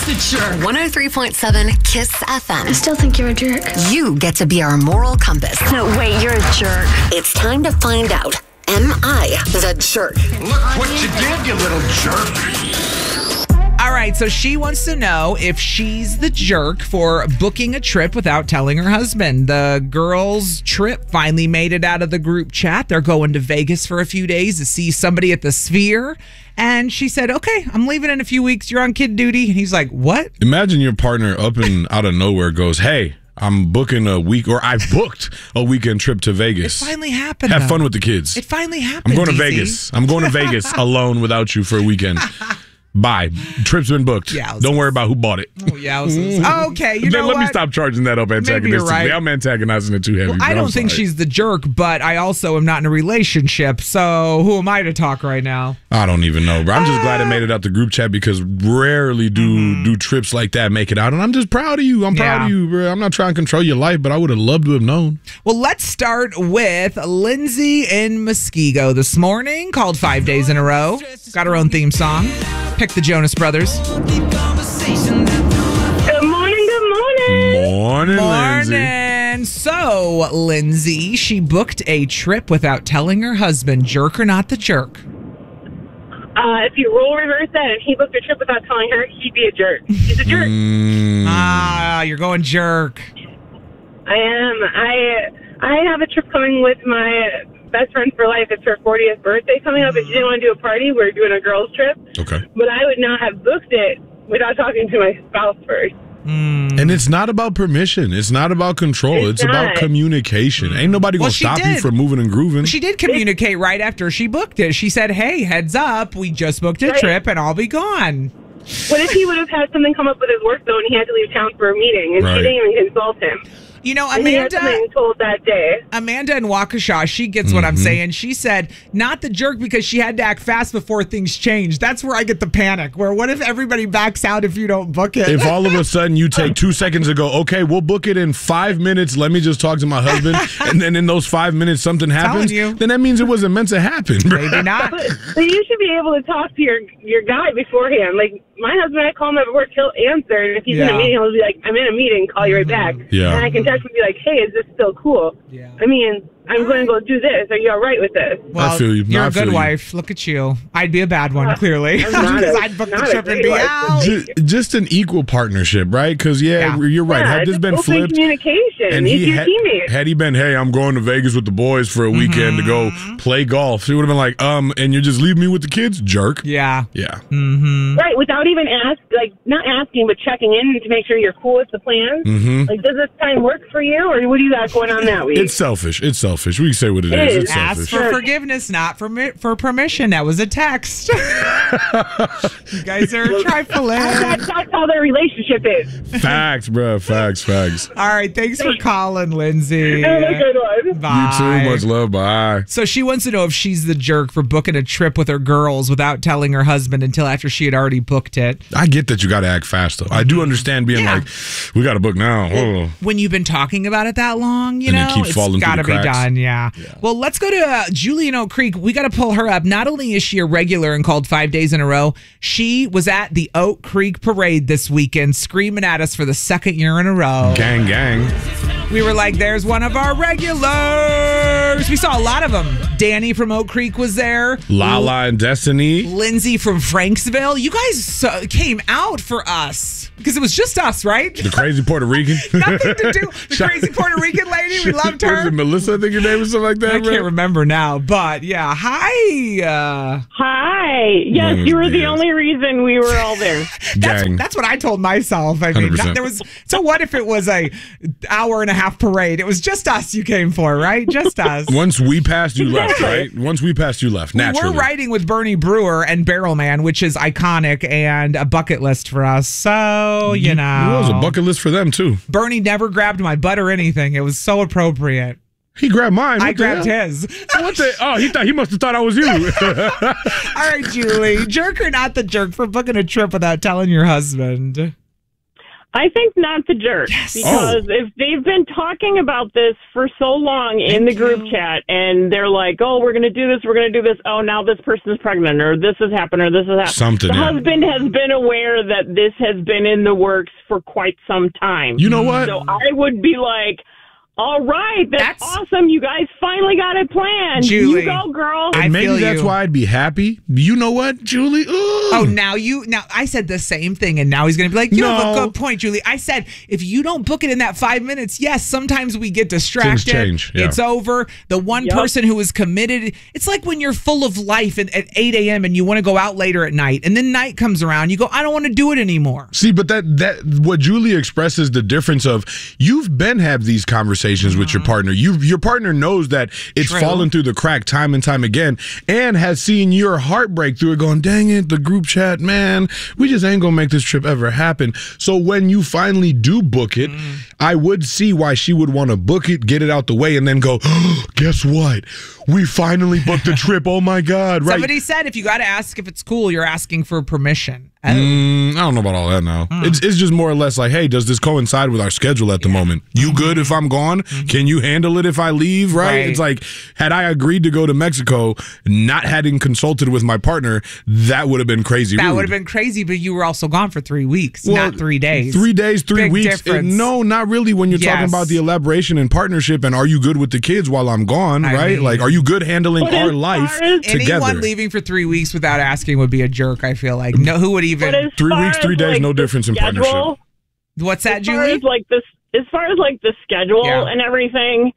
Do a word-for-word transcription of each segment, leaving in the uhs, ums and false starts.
the jerk? one oh three point seven KISS F M. I still think you're a jerk. You get to be our moral compass. No, wait, you're a jerk. It's time to find out, am I the jerk? Look what you did, you little jerk. All right, so she wants to know if she's the jerk for booking a trip without telling her husband. The girls' trip finally made it out of the group chat. They're going to Vegas for a few days to see somebody at the Sphere. And she said, okay, I'm leaving in a few weeks. You're on kid duty. And he's like, what? Imagine your partner up and out of nowhere goes, hey, I'm booking a week, or I booked a weekend trip to Vegas. It finally happened. Have though. fun with the kids. It finally happened. I'm going to D C. Vegas. I'm going to Vegas alone without you for a weekend. Bye. Trip's been booked. Yeah, Don't worry about who bought it. Oh, yeah. I was, okay, you know Let what? me stop charging that up antagonistically. right. I'm antagonizing it too heavy. Well, but I I'm don't think sorry. she's the jerk, but I also am not in a relationship. So who am I to talk right now? I don't even know, bro. I'm just glad it made it out the group chat because rarely do mm-hmm. do trips like that make it out. And I'm just proud of you. I'm proud Yeah. of you, bro. I'm not trying to control your life, but I would have loved to have known. Well, let's start with Lindsay in Muskego this morning, called Five Days in a Row. Got her own theme song. Pick the Jonas Brothers. Good morning, good morning. Morning, Lindsay. Morning. So, Lindsay, she booked a trip without telling her husband. Jerk or not the jerk? Uh, if you role reverse that and he booked a trip without telling her, he'd be a jerk. He's a jerk. Mm. Ah, you're going jerk. I am. I I have a trip coming with my best friend for life. It's her fortieth birthday coming up, and she didn't want to do a party. We're doing a girls' trip. Okay. But I would not have booked it without talking to my spouse first. Mm. And it's not about permission. It's not about control. It's It's, about not. communication. Ain't nobody Well, gonna she stop you did. from moving and grooving. She did communicate right after she booked it. She said, hey, heads up, we just booked a Right. trip and I'll be gone. What if he would have had something come up with his work, though, and he had to leave town for a meeting, and Right. she didn't even consult him? You know, And he had Amanda... something told that day. Amanda in Waukesha, she gets what I'm Mm-hmm. saying. She said, not the jerk because she had to act fast before things change. That's where I get the panic. Where what if everybody backs out if you don't book it? If all of a sudden you take two seconds to go, okay, we'll book it in five minutes. Let me just talk to my husband. And then in those five minutes, something happens. you. Then that means it wasn't meant to happen. Bro. Maybe not. But, but you should be able to talk to your your guy beforehand. Like, my husband, I call him at work, he'll answer. And if he's in Yeah. a meeting, he'll be like, I'm in a meeting, call you right back. Yeah. And I can text him and be like, hey, is this still cool? Yeah. I mean, I'm going to go do this. Are you all right with this? Well, I feel you. No, You're I a good feel you. wife. Look at you. I'd be a bad one, Uh, clearly. I'm not Because a- I'd book the not a trip and great be wife. out. Ju- Just an equal partnership, right? Because, yeah, Yeah. you're right. Yeah, Had this just been open flipped, communication. and He's he your had, teammate. had he been, hey, I'm going to Vegas with the boys for a weekend to go play golf, she would have been like, um, and you're just leaving me with the kids? Jerk. Yeah. Yeah. Mm-hmm. Right, without even ask, like, not asking, but checking in to make sure you're cool with the plan. Mm-hmm. Like, does this time work for you, or what do you got going on that week? It's selfish. It's selfish. We can say what it, It is. is. It's Ask selfish. for forgiveness, not for mi- for permission. That was a text. You guys are trifling. That's, that's how their relationship is. Facts, bro. Facts, facts. All right, thanks for calling, Lindsay. Have a good one. Bye. You too. Much love. Bye. So she wants to know if she's the jerk for booking a trip with her girls without telling her husband until after she had already booked it. I get that you got to act fast, though. I do understand being Yeah. like, we got to book now. Oh. When you've been talking about it that long, you And it know, keeps it's falling through got to the be cracks. done. Yeah. Well, let's go to uh, Julie in Oak Creek. We got to pull her up. Not only is she a regular and called five days in a row, she was at the Oak Creek Parade this weekend, screaming at us for the second year in a row. Gang, gang. We were like, there's one of our regulars. We saw a lot of them. Danny from Oak Creek was there. Lala and Destiny. Lindsay from Franksville. You guys uh, came out for us because it was just us, right? The crazy Puerto Rican. Nothing to do. The crazy Puerto Rican lady. We loved What is her. it, Melissa, I think your name is something like that, I bro? can't remember now, but yeah. Hi. Uh, Hi. Yes, Mm, you were the yes. only reason we were all there. that's, Gang. that's what I told myself. I mean, one hundred not, percent. there was. So what if it was a hour and a half parade? It was just us you came for, right? Just us. Once we passed, you left, right? Once we passed, you left, naturally. We're riding with Bernie Brewer and Barrel Man, which is iconic and a bucket list for us. So, you know. It was a bucket list for them, too. Bernie never grabbed my butt or anything. It was so appropriate. He grabbed mine. What I the grabbed hell? his. What the? Oh, he thought he must have thought I was you. All right, Julie. Jerk or not the jerk for booking a trip without telling your husband? I think not the jerk. Yes. Because Oh. if they've been talking about this for so long in the group you. chat and they're like, oh, we're going to do this, we're going to do this. Oh, now this person's pregnant or this has happened or this has happened. Something, The yeah. husband has been aware that this has been in the works for quite some time. You know what? So I would be like, all right, that's, That's- awesome. You guys finally got it planned. Julie, you go, girl. I And maybe feel that's you. why I'd be happy. You know what, Julie? Ooh. Oh, now you, now I said the same thing, and now he's going to be like, you have a No. good point, Julie. I said, if you don't book it in that five minutes, yes, sometimes we get distracted. change, yeah. It's over. The one Yep. person who is committed, it's like when you're full of life and, at eight a.m. and you want to go out later at night, and then night comes around, you go, I don't want to do it anymore. See, but that that what Julie expresses the difference of you've been have these conversations with your partner. You your partner knows that it's True. fallen through the crack time and time again, and has seen your heartbreak through it. Going, dang it, the group chat, man, we just ain't gonna make this trip ever happen. So when you finally do book it, I would see why she would want to book it, get it out the way, and then go, oh, guess what? We finally booked the trip. Oh my God! Right? Somebody said if you got to ask if it's cool, you're asking for permission. Oh. Mm, I don't know about all that now. Hmm. It's it's just more or less like, hey, does this coincide with our schedule at the moment? You good if I'm gone? Can you handle it if I leave? Right? Mm-hmm. Right. It's like, had I agreed to go to Mexico, not having consulted with my partner, that would have been crazy. That rude. would have been crazy, but you were also gone for three weeks, Well, not three days. Three days, three Big weeks. difference. Uh, no, not really. When you're talking Yes. about the elaboration and partnership, and are you good with the kids while I'm gone? I right? mean- like, are you good handling But our as life far as- together? Anyone leaving for three weeks without asking would be a jerk, I feel like. No, who would even. But as Three far weeks, three as, days, like, no the difference in schedule, partnership. What's that, as far Julie? as like this, as far as like the schedule Yeah. and everything,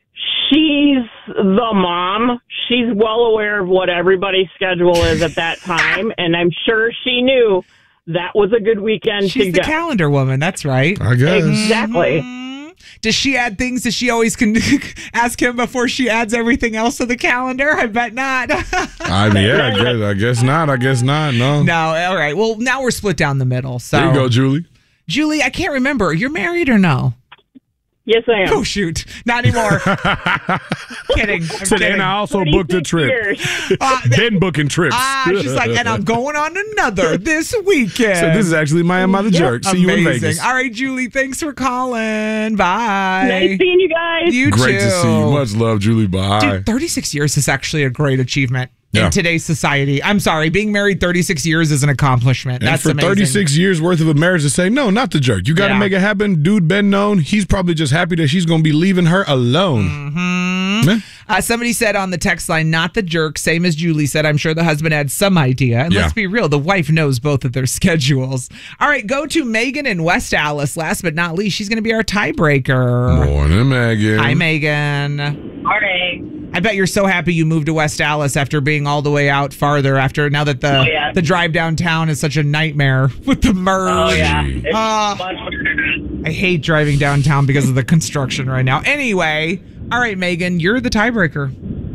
she's the mom. She's well aware of what everybody's schedule is at that time, and I'm sure she knew that was a good weekend She's to the go. calendar woman. That's right. I guess. Exactly. Does she add things? Does she always can ask him before she adds everything else to the calendar? I bet not. I mean, yeah, I guess, I guess not. I guess not. No. No. All right. Well, now we're split down the middle. So, There you go, Julie. Julie, I can't remember. You're married or no? Yes, I am. Oh shoot, not anymore. Kidding. I'm Said, kidding. and I also booked a twenty-six trip. years. Uh, Been booking trips. ah, she's like, and I'm going on another this weekend. So this is actually my Am I the Jerk. See you in Amazing. Vegas. All right, Julie, thanks for calling. Bye. Nice seeing you guys. You Great too. to see you. Much love, Julie. Bye. Dude, thirty-six years is actually a great achievement Yeah. in today's society. I'm sorry, being married thirty-six years is an accomplishment. and That's for amazing. thirty-six years worth of a marriage to say, no, not the jerk. You got to Yeah. make it happen. Dude, been known. He's probably just happy that she's going to be leaving her alone. Mm-hmm. Man. Uh, somebody said on the text line, not the jerk, same as Julie said. I'm sure the husband had some idea. And Yeah. let's be real, the wife knows both of their schedules. All right, go to Megan in West Allis. Last but not least, she's going to be our tiebreaker. Morning, Megan. Hi, Megan. Morning. I bet you're so happy you moved to West Allis after being all the way out farther. After now that the Oh, yeah. the drive downtown is such a nightmare with the merge. Oh, yeah. It's Ah. much I hate driving downtown because of the construction right now. Anyway, all right, Megan, you're the tiebreaker.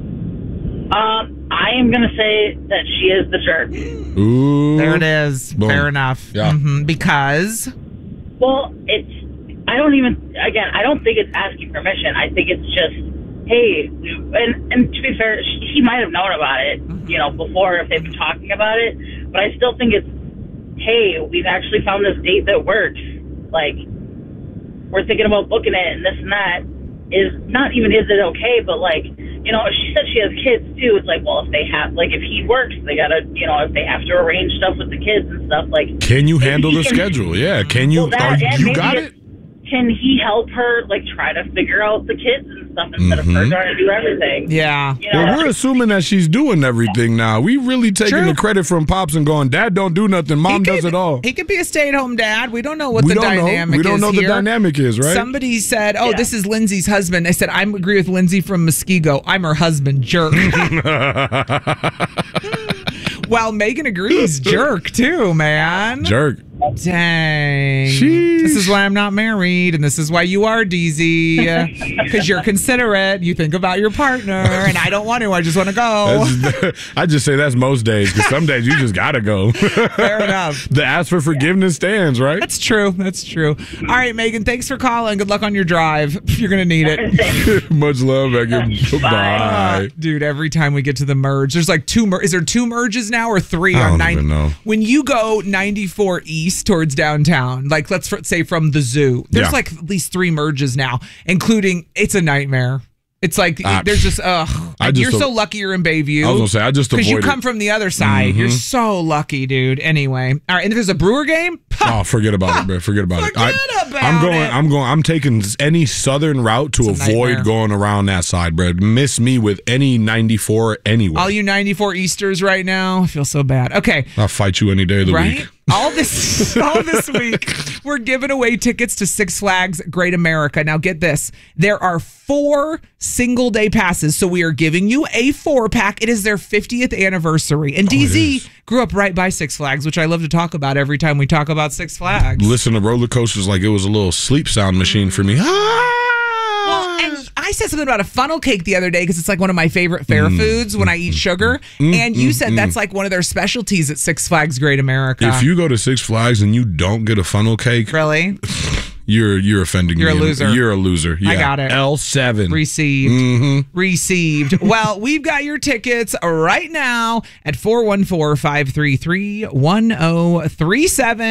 Um, I am going to say that she is the jerk. Ooh. There it is. Boom. Fair enough. Yeah. Mhm, because Well, it's, I don't even, again, I don't think it's asking permission. I think it's just, hey, and, and to be fair, she, he might have known about it, you know, before if they've been talking about it, but I still think it's, hey, we've actually found this date that works. Like, we're thinking about booking it and this and that. Is not even is it okay, but like, you know, if she said she has kids too, it's like, well, if they have, like, if he works, they gotta, you know, if they have to arrange stuff with the kids and stuff, like. Can you maybe handle he the can- schedule? Yeah. Can you? Well, that, are, and you maybe got if- it? Can he help her, like, try to figure out the kids and stuff instead Mhm. of her trying to do everything? yeah. You know, Well, we're assuming that she's doing everything now. We really taking True. the credit from Pops and going, Dad don't do nothing. Mom He does could- it all. He could be a stay-at-home dad. We don't know what we the don't know. dynamic We don't is know here. the dynamic is, right? Somebody said, "Oh, Yeah. this is Lindsay's husband." I said, "I agree with Lindsay from Muskego. I'm her husband, jerk." Well, Megan agrees, jerk too, man. Jerk. Dang. Sheesh. This is why I'm not married, and this is why you are, D Z. Because you're considerate. You think about your partner, and I don't want to. I just want to go. That's- I just say that's most days because some days you just gotta go. Fair enough. The ask for forgiveness stands, right? That's true. That's true. All right, Megan, thanks for calling. Good luck on your drive. You're going to need it. Much love, Megan. Bye. Dude, every time we get to the merge, there's like two mer- is there two merges now or three I on don't nine? even know. When you go ninety-four east east towards downtown, like let's f- say from the zoo, there's Yeah. like at least three merges now, including it's a nightmare. It's like Ah, there's just ugh. I just You're don't- so lucky you're in Bayview. I was gonna say I just because you avoid come it. from the other side. You're so lucky, dude. Anyway, all right. And if there's a Brewer game, Oh, forget about it, bro. Forget about it. Forget I, about I'm going. it. I'm going. I'm taking any southern route to It's a avoid nightmare. going around that side, bro. Miss me with any ninety-four anyway. all you ninety-four Easters right now, I feel so bad. Okay. I'll fight you any day of the Right? week. All this all this week, we're giving away tickets to Six Flags Great America. Now get this. There are four single day passes. So we are giving you a four pack. It is their fiftieth anniversary. And D Z is. grew up right by Six Flags, which I love to talk about every time we talk about Six Flags. Listen to roller coasters like it was a little sleep sound machine for me. Well, and I said something about a funnel cake the other day because it's like one of my favorite fair foods when I eat sugar. and you said that's like one of their specialties at Six Flags Great America. If you go to Six Flags and you don't get a funnel cake, really you're you're offending You're me. a loser. You're a loser. Yeah. I got it. L seven. received, received. Well, we've got your tickets right now at four one four, five three three, one zero three seven.